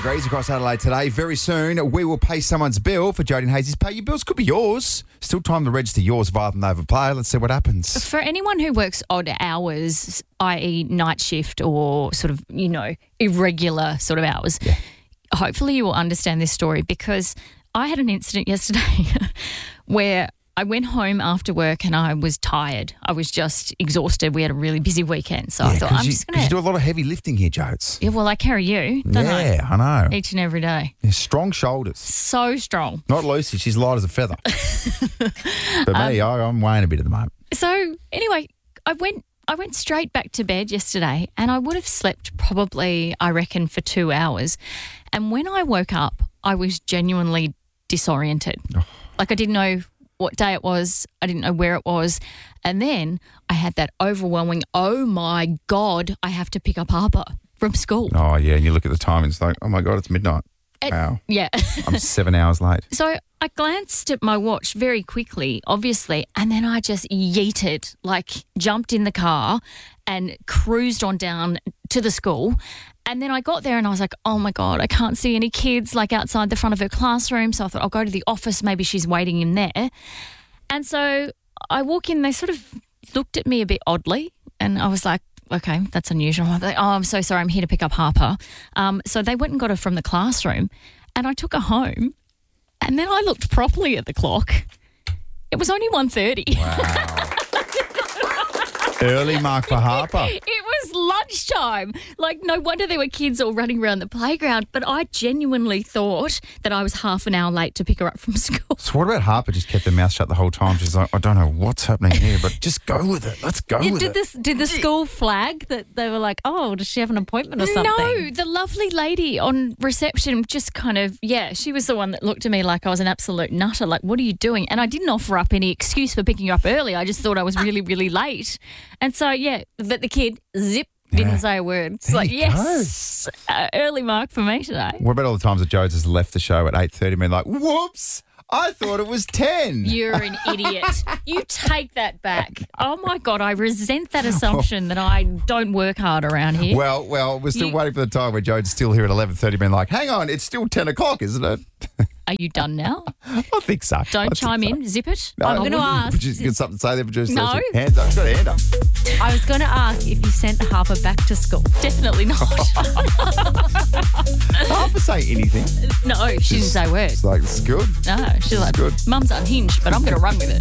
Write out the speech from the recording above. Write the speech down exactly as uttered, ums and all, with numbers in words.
degrees across Adelaide today. Very soon, we will pay someone's bill for Jodie and Hazy's Pay Your Bills. Could be yours. Still time to register yours via the Nova Play. Let's see what happens. For anyone who works odd hours, that is night shift or sort of, you know, irregular sort of hours, Yeah. hopefully you will understand this story because I had an incident yesterday where I went home after work and I was tired. I was just exhausted. We had a really busy weekend. So Yeah, I thought, 'cause I'm you, just 'cause going you to... do a lot of heavy lifting here, Jodes. Yeah, well, I carry you, don't Yeah, I know. I? Each and every day. Yeah, strong shoulders. So strong. Not Lucy. She's light as a feather. But me, I, I'm weighing a bit at the moment. So anyway, I went I went straight back to bed yesterday and I would have slept probably, I reckon, for two hours. And when I woke up, I was genuinely disoriented. Oh. Like I didn't know what day it was. I didn't know where it was. And then I had that overwhelming, oh my God, I have to pick up Harper from school. Oh, yeah, and you look at the time and it's like, oh, my God, it's midnight. It- Wow. Yeah. I'm seven hours late. So I glanced at my watch very quickly, obviously, and then I just yeeted, like jumped in the car and cruised on down to the school. And then I got there and I was like, oh my God, I can't see any kids like outside the front of her classroom. So I thought I'll go to the office. Maybe she's waiting in there. And so I walk in, they sort of looked at me a bit oddly and I was like, okay, that's unusual. I'm like, oh, I'm so sorry. I'm here to pick up Harper. Um, so they went and got her from the classroom and I took her home. And then I looked properly at the clock. It was only one thirty. Wow. Early mark for Harper. It was lunchtime. Like, no wonder there were kids all running around the playground. But I genuinely thought that I was half an hour late to pick her up from school. So what about Harper just kept her mouth shut the whole time? She's like, I don't know what's happening here, but just go with it. Let's go with Did it. this? Did the school flag that they were like, oh, does she have an appointment or something? No, the lovely lady on reception just kind of, yeah, she was the one that looked at me like I was an absolute nutter. Like, what are you doing? And I didn't offer up any excuse for picking her up early. I just thought I was really, really late. And so, yeah, but the kid, zip, didn't Yeah. say a word. It's There like, you yes, uh, early mark for me today. What about all the times that Jodes has left the show at eight thirty and been like, whoops, I thought it was ten. You're an idiot. You take that back. Oh, my God, I resent that assumption that I don't work hard around here. Well, well, we're still You- waiting for the time where Jodes is still here at eleven thirty being like, hang on, it's still ten o'clock, isn't it? Are you done now? I think so. I Don't think chime so. in. Zip it. No, I'm going to well, ask. Producer, got something to say there, producer? No. Hands up. She's got a hand up. I was going to ask if you sent Harper back to school. Definitely not. Harper say anything. No, she didn't say a word. It's like, it's good. No, she's like, good. Mum's unhinged, but I'm going to run with it.